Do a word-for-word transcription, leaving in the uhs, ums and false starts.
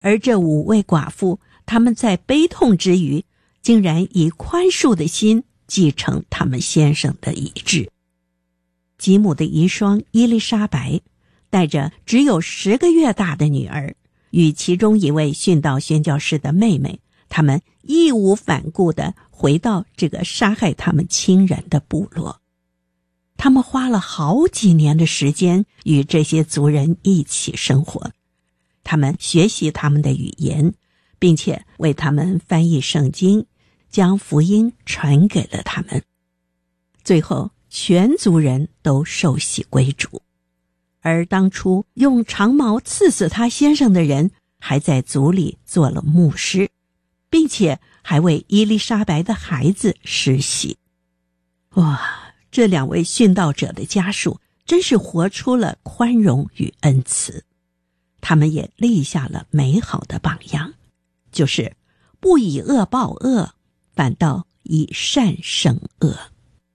而这五位寡妇，他们在悲痛之余，竟然以宽恕的心继承他们先生的遗志。吉姆的遗孀伊丽莎白带着只有十个月大的女儿，与其中一位殉道宣教士的妹妹，他们义无反顾地回到这个杀害他们亲人的部落。他们花了好几年的时间与这些族人一起生活，他们学习他们的语言，并且为他们翻译圣经，将福音传给了他们。最后全族人都受洗归主，而当初用长矛刺死他先生的人还在族里做了牧师，并且还为伊丽莎白的孩子施洗。哇，这两位殉道者的家属真是活出了宽容与恩慈，他们也立下了美好的榜样，就是不以恶报恶，反倒以善胜恶。